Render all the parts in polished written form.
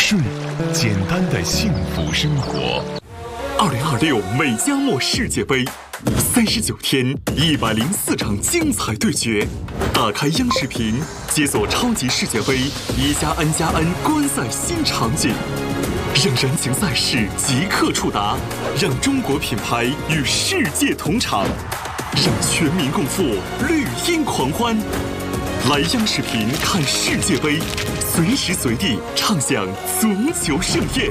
顺简单的幸福生活。 2026美加墨世界杯，39天104场精彩对决。打开央视频，解锁超级世界杯1+N+N观赛新场景，让燃情赛事即刻触达，让中国品牌与世界同场，让全民共赴绿茵狂欢。来央视频看世界杯，随时随地畅享足球盛宴。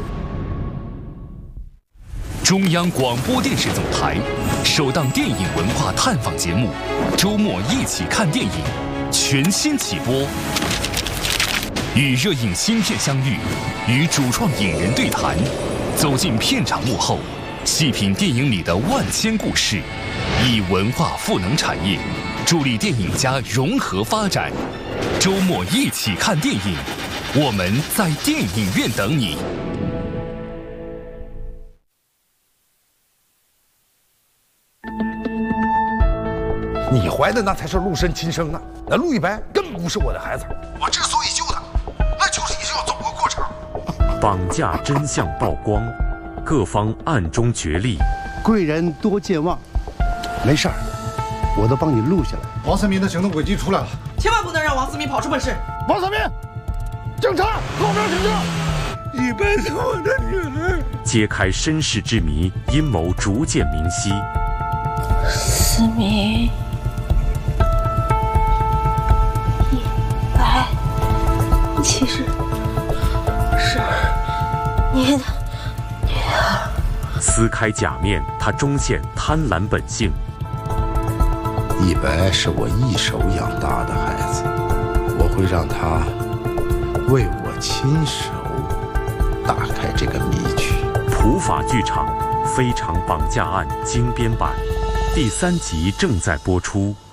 中央广播电视总台首档电影文化探访节目《周末一起看电影》全新起播，与热映新片相遇，与主创影人对谈，走进片场幕后，细品电影里的万千故事，以文化赋能产业，助力电影家融合发展。周末一起看电影，我们在电影院等你。 你怀的那才是陆深亲生的，那陆一白根本不是我的孩子。我之所以救他，那就是一定要走个过程。 绑架真相曝光，各方暗中角力。 贵人多健忘，没事儿，我都帮你录下来。 王思明的行动轨迹出来了， 千万不能让王思明跑出本事。 王思明，警察后边请进。 一白是我的女儿。 揭开身世之谜，阴谋逐渐明晰。 思明。其实是你的女儿。 撕开假面，他终现贪婪本性。 一白是我一手养大的孩子，我会让他为我亲手打开这个谜局。 普法剧场《非常绑架案》精编版第3集正在播出。